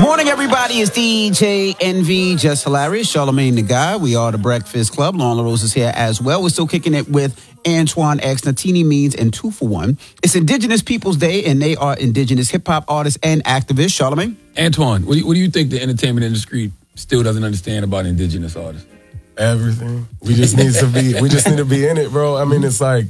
Morning, everybody. It's DJ NV, Just Hilarious, Charlamagne the Guy. We are the Breakfast Club. Lorna Rose is here as well. We're still kicking it with Antoine X, Natini Means, and 2 for 1. It's Indigenous Peoples Day, and they are indigenous hip-hop artists and activists. Charlamagne? Antoine, what do you think the entertainment industry still doesn't understand about indigenous artists? Everything. We just need to be in it, bro. I mean, it's like,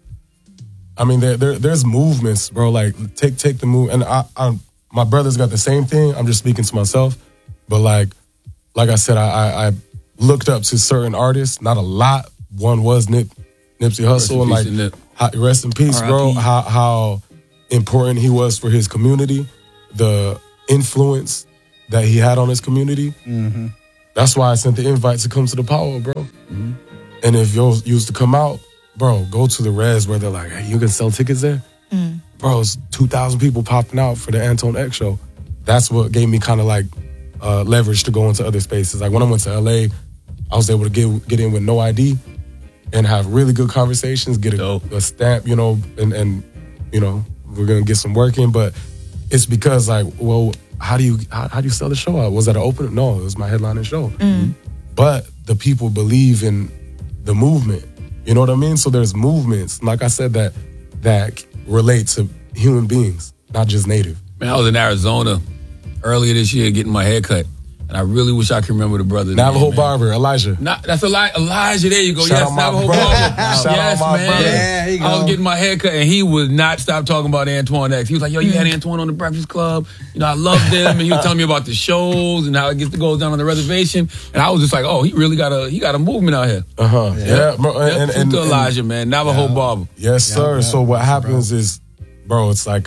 there's movements, bro. Like, take the move. And my brother's got the same thing. I'm just speaking to myself. But like I said, I looked up to certain artists. Not a lot. One was Nipsey Hussle. And like, rest in peace, bro. How important he was for his community. The influence that he had on his community. Mm-hmm. That's why I sent the invite to come to the Power, bro. Mm-hmm. And if you used to come out, bro, go to the res where they're like, hey, you can sell tickets there? Mm. Bro, it's 2,000 people popping out for the Antoine X show. That's what gave me kind of like leverage to go into other spaces. Like when I went to LA, I was able to get in with no ID and have really good conversations, get a stamp, and we're going to get some work in. But it's because like, well, how do you sell the show out? Was that an opener? No, it was my headlining show. Mm. But the people believe in the movement. You know what I mean? So there's movements, like I said, that relate to human beings, not just native. Man, I was in Arizona earlier this year getting my hair cut. And I really wish I could remember the brother. Navajo barber, Elijah. That's Elijah. There you go. Shout yes, Navajo barber. Yes, man. Brother. Yeah, you go. I was getting my hair cut, and he would not stop talking about Antoine X. He was like, "Yo, you had Antoine on the Breakfast Club. I loved him." And he was telling me about the shows and how it goes down on the reservation. And I was just like, "Oh, he really got a movement out here." Yeah, bro. And Elijah, man, Navajo barber. Yes, sir. So what happens is, bro, it's like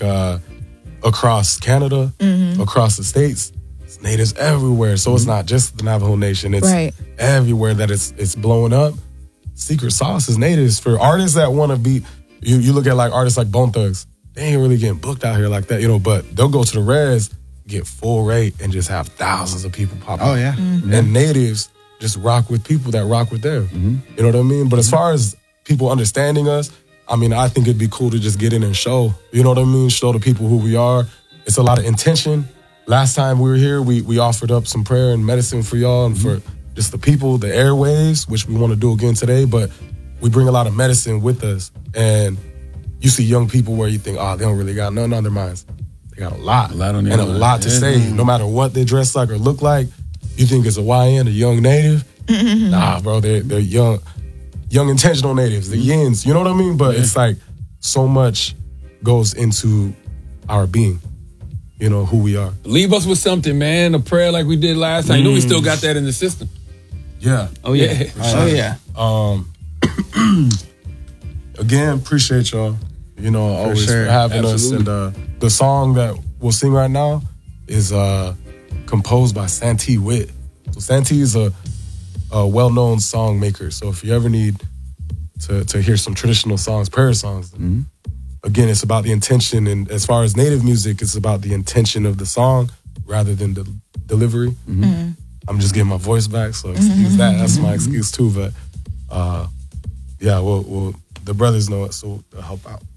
across Canada, across the states. Natives everywhere, so it's not just the Navajo Nation. It's everywhere that it's blowing up. Secret sauce is natives. For artists that want to be, you look at like artists like Bone Thugs, they ain't really getting booked out here like that, but they'll go to the res, get full rate, and just have thousands of people pop up. Oh yeah. Mm-hmm. And natives just rock with people that rock with them. Mm-hmm. You know what I mean? But as far as people understanding us, I think it'd be cool to just get in and show. You know what I mean? Show the people who we are. It's a lot of intention. Last time we were here, we offered up some prayer and medicine for y'all and for just the people, the airwaves, which we want to do again today. But we bring a lot of medicine with us. And you see young people where you think, they don't really got nothing on their minds. They got a lot and a lot to say. No matter what they dress like or look like, you think it's a YN, a young native. Nah, bro, they're young intentional natives, the yins. You know what I mean? But it's like so much goes into our being. Who we are. Leave us with something, man. A prayer like we did last time. We still got that in the system. Yeah. Oh, yeah. Again, appreciate y'all. Always for having us. And the song that we'll sing right now is composed by Santee Witt. So Santee is a well-known song maker. So if you ever need to hear some traditional songs, prayer songs, again, it's about the intention, and as far as native music, it's about the intention of the song rather than the delivery. Mm-hmm. I'm just getting my voice back, so excuse that. That's my excuse too. But well, the brothers know it, so they'll help out.